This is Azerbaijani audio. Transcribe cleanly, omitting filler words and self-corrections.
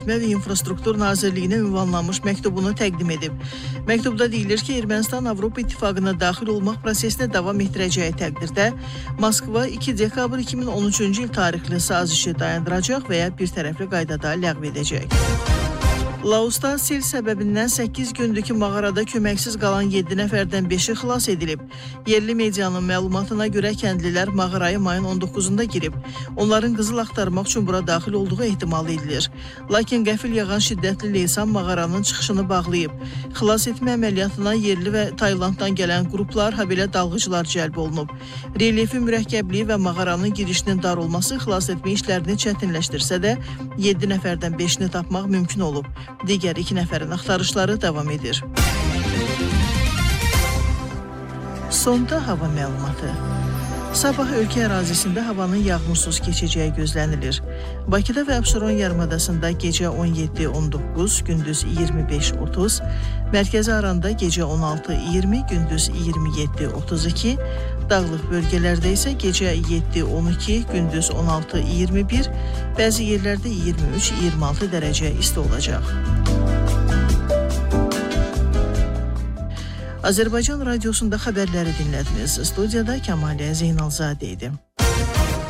və İnfrastruktur Nazirliyinə ünvanlanmış məktubunu təqdim edib. Məktubda deyilir ki, Ermənistan Avropa İttifaqına daxil olmaq prosesinə davam etdirəcəyi təqdirdə Moskva 2 dekabr 2013-cü il tarixli sazişi dayandıracaq və ya bir tərəfli qaydada ləğv edəcək. Laosda sel səbəbindən 8 gündür ki, mağarada köməksiz qalan 7 nəfərdən 5-i xilas edilib. Yerli medianın məlumatına görə kəndlilər mağaraya mayın 19-da girib. Onların qızıl axtarmaq üçün bura daxil olduğu ehtimal edilir. Lakin qəfil yağan şiddətli leysan mağaranın çıxışını bağlayıb. Xilas etmə əməliyyatına yerli və Taylanddan gələn qruplar, habelə dalğıcılar cəlb olunub. Relyefin mürəkkəbliyi və mağaranın girişinin dar olması xilas etmə işlərini çətinləşdirsə də, 7 nəfərdən 5-ni tapmaq mümkün olub. Digər 2 nəfərin axtarışları davam edir. Sonda hava məlumatı. Sabah ölkə ərazisində havanın yağmursuz keçəcəyi gözlənilir. Bakıda və Abşeron yarımadasında gecə 17-19, gündüz 25-30, Mərkəzi Aranda gecə 16-20, gündüz 27-32, dağlıq bölgələrdə isə gecə 7-12, gündüz 16-21, bəzi yerlərdə 23-26 dərəcə isti olacaq. Azərbaycan Radiosunda xəbərləri dinlədiniz. Studiyada Kəmalə Zeynalzadə idi.